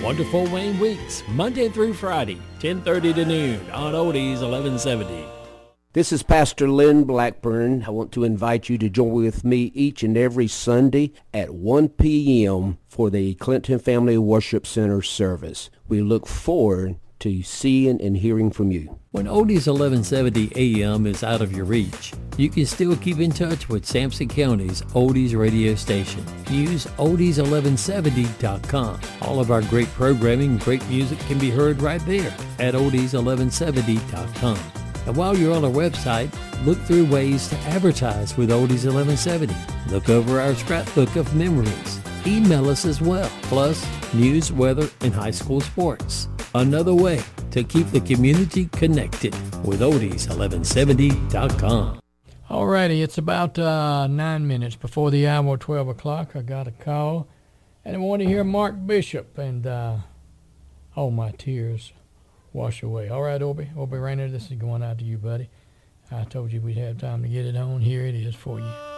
Wonderful Wayne Weeks, Monday through Friday, 10:30 to noon on Oldies 1170. This is Pastor Lynn Blackburn. I want to invite you to join with me each and every Sunday at 1 p.m. for the Clinton Family Worship Center service. We look forward to seeing and hearing from you. When Oldies 1170 AM is out of your reach, you can still keep in touch with Sampson County's Oldies radio station. Use oldies1170.com. All of our great programming and great music can be heard right there at oldies1170.com. And while you're on our website, look through ways to advertise with Oldies 1170. Look over our scrapbook of memories. Email us as well, plus news, weather, and high school sports. Another way to keep the community connected with oldies1170.com. Alrighty, it's about 9 minutes before the hour of 12 o'clock. I got a call, and I want to hear Mark Bishop, and all my tears wash away. All right, Obie Rainer, this is going out to you, buddy. I told you we'd have time to get it on. Here it is for you.